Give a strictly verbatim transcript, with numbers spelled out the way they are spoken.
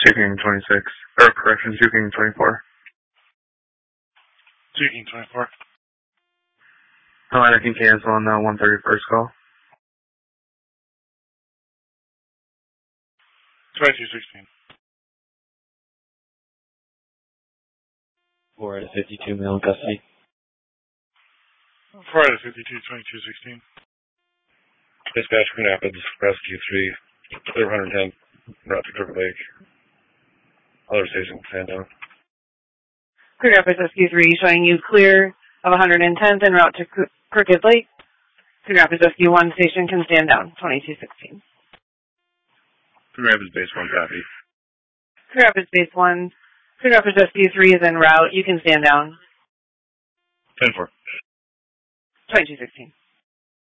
two King twenty-six. Or correction, two King twenty-four. two King twenty-four. Oh, and I can cancel on the one thirty-first call. twenty-two sixteen. four out of fifty-two, male in custody. four out of fifty-two, twenty-two sixteen. Dispatch, Green Rapids, Rescue three, clear one ten, route to Crooked Lake. Other station, stand down. Green Rapids Rescue three showing you clear of one tenth en route to Crooked Lake. Green Rapids Rescue one station can stand down, twenty-two sixteen. Green Rapids Base one, copy. Green Rapids Base one. Green Rapids Rescue three is en route. You can stand down. ten four. twenty-two sixteen.